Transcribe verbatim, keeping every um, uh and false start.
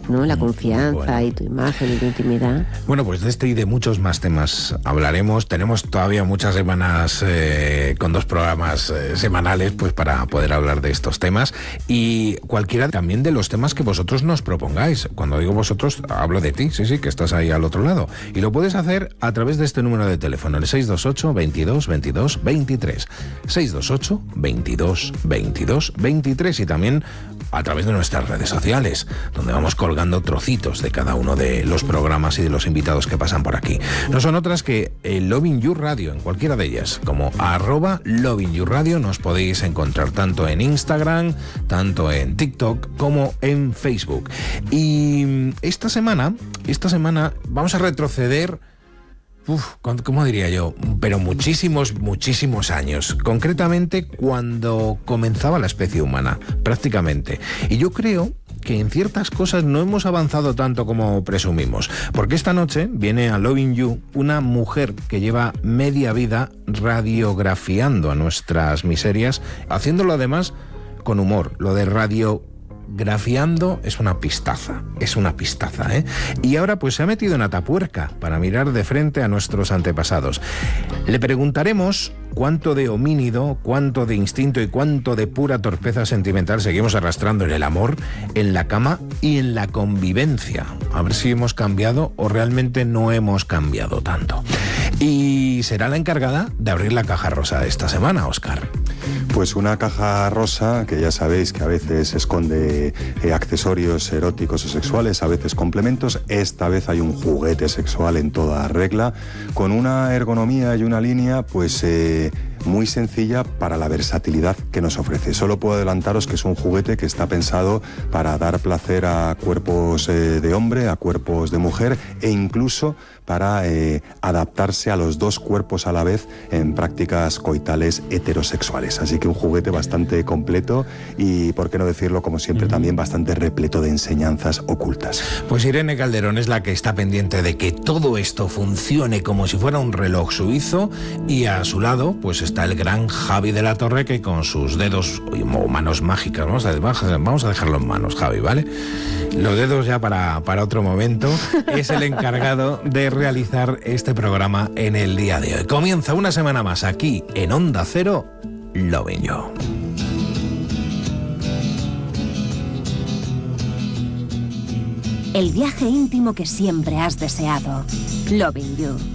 ¿no? La confianza bueno. y tu imagen y tu intimidad. Bueno, pues de este y de muchos más temas hablaremos. Tenemos todavía muchas semanas eh, con dos programas eh, semanales pues para poder hablar de estos temas y cualquiera también de los temas que vosotros nos propongáis. Cuando digo vosotros, hablo de ti, sí, sí, que estás ahí al otro lado. Y lo puedes hacer a través de este número de teléfono, el seis dos ocho, veintidós, veintidós, veintitrés. seis dos ocho, veintidós, veintidós, veintitrés y también a través de nuestras redes sociales, donde vamos colgando trocitos de cada uno de los programas y de los invitados que pasan por aquí. No son otras que el Loving You Radio, en cualquiera de ellas, como arroba Loving You Radio, nos podéis encontrar tanto en Instagram, tanto en TikTok, como en Facebook. Y esta semana, esta semana vamos a retroceder, uf, ¿cómo diría yo? Pero muchísimos, muchísimos años. Concretamente cuando comenzaba la especie humana, prácticamente. Y yo creo que en ciertas cosas no hemos avanzado tanto como presumimos, porque esta noche viene a Loving You una mujer que lleva media vida radiografiando a nuestras miserias, haciéndolo además con humor. Lo de radiografiando es una pistaza, es una pistaza, ¿eh? Y ahora pues se ha metido en Atapuerca para mirar de frente a nuestros antepasados. Le preguntaremos cuánto de homínido, cuánto de instinto y cuánto de pura torpeza sentimental seguimos arrastrando en el amor, en la cama y en la convivencia. A ver si hemos cambiado o realmente no hemos cambiado tanto. Y será la encargada de abrir la caja rosa de esta semana, Óscar. Pues una caja rosa que ya sabéis que a veces esconde eh, accesorios eróticos o sexuales, a veces complementos. Esta vez hay un juguete sexual en toda regla, con una ergonomía y una línea pues eh, muy sencilla para la versatilidad que nos ofrece. Solo puedo adelantaros que es un juguete que está pensado para dar placer a cuerpos eh, de hombre, a cuerpos de mujer e incluso para eh, adaptarse a los dos cuerpos a la vez en prácticas coitales heterosexuales. Así que un juguete bastante completo y, por qué no decirlo, como siempre, también bastante repleto de enseñanzas ocultas. Pues Irene Calderón es la que está pendiente de que todo esto funcione como si fuera un reloj suizo, y a su lado pues está el gran Javi de la Torre, que con sus dedos o manos mágicas, vamos a, vamos a dejarlo en manos, Javi, ¿vale? Los dedos ya para, para otro momento, es el encargado de realizar este programa en el día de hoy. Comienza una semana más aquí en Onda Cero, Loving You. El viaje íntimo que siempre has deseado. Loving You.